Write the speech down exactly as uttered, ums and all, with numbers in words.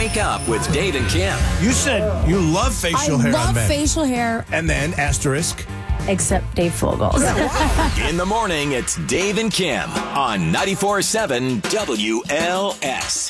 Wake up with Dave and Kim. You said you love facial I hair on love men. facial hair, And then asterisk. except Dave Fogel. In the morning, it's Dave and Kim on ninety-four point seven W L S.